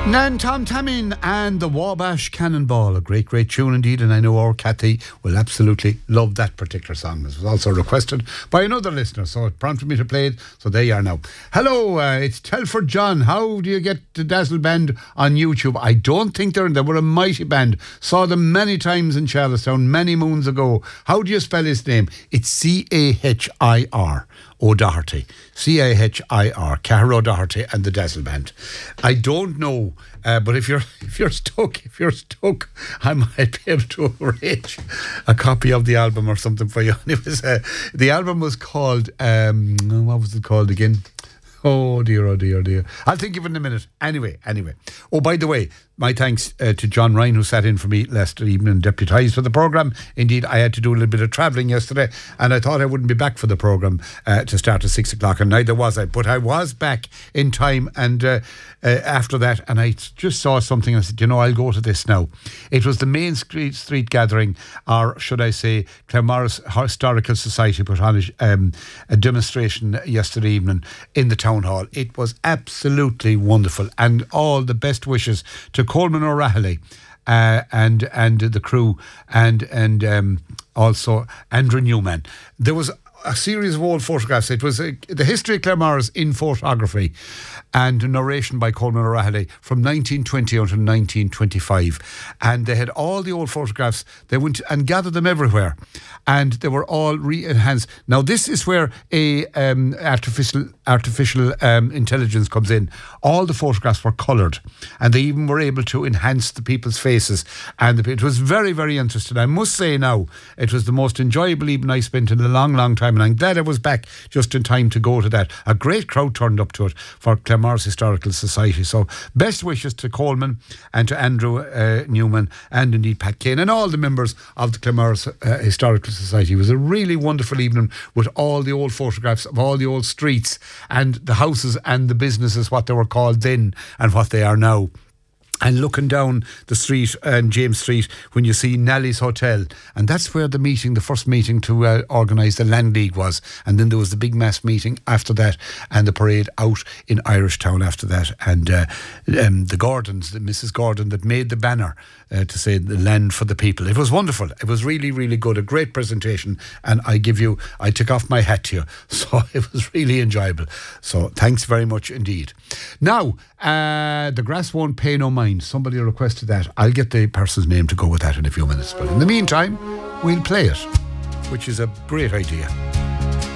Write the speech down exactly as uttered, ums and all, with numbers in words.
Nan Tom Tamin and the Wabash Cannonball, a great, great tune indeed, and I know our Kathy will absolutely love that particular song. This was also requested by another listener, so it prompted me to play it, so there you are now. Hello, uh, it's Telford John. How do you get the Dazzle Band on YouTube? I don't think they're in. They were a mighty band. Saw them many times in Charlestown many moons ago. How do you spell his name? It's C A H I R. O'Doherty, C A H I R, Cahir O'Doherty and the Dazzle Band. I don't know, uh, but if you're if you're stuck, if you're stuck, I might be able to arrange a copy of the album or something for you. And it was uh, the album was called um, what was it called again? Oh dear, oh dear, oh dear. I'll think of it in a minute. Anyway, anyway. Oh, by the way, my thanks uh, to John Ryan, who sat in for me last evening and deputised for the programme. Indeed, I had to do a little bit of travelling yesterday, and I thought I wouldn't be back for the programme uh, to start at six o'clock, and neither was I. But I was back in time, and uh, uh, after that, and I just saw something, and I said, you know, I'll go to this now. It was the Main Street, street Gathering, or should I say, Claremorris Historical Society put on a, um, a demonstration yesterday evening in the town hall. It was absolutely wonderful, and all the best wishes to Coleman O'Rahilly uh, and and the crew, and and um, also Andrew Newman. There was a series of old photographs. It was uh, the history of Claremorris in photography, and narration by Coleman O'Rahilly from nineteen twenty until nineteen twenty-five. And they had all the old photographs. They went and gathered them everywhere, and they were all re-enhanced. Now this is where a um, artificial artificial um, intelligence comes in. All the photographs were coloured, and they even were able to enhance the people's faces. And the, it was very, very interesting. I must say now, it was the most enjoyable evening I spent in a long, long time, and I'm glad I was back just in time to go to that. A great crowd turned up to it for Claremorris Historical Society. So best wishes to Coleman and to Andrew uh, Newman and indeed Pat Kane and all the members of the Claremorris uh, Historical Society. It was a really wonderful evening with all the old photographs of all the old streets and the houses and the businesses, what they were called then and what they are now. And looking down the street, um, James Street, when you see Nally's Hotel, and that's where the meeting, the first meeting to uh, organise the Land League was. And then there was the big mass meeting after that, and the parade out in Irish Town after that. And uh, um, the Gordons, the Missus Gordon that made the banner uh, to say the land for the people. It was wonderful. It was really, really good. A great presentation. And I give you, I took off my hat to you. So it was really enjoyable. So thanks very much indeed. Now, uh, the grass won't pay no mind. Somebody requested that. I'll get the person's name to go with that in a few minutes. But in the meantime, we'll play it, which is a great idea.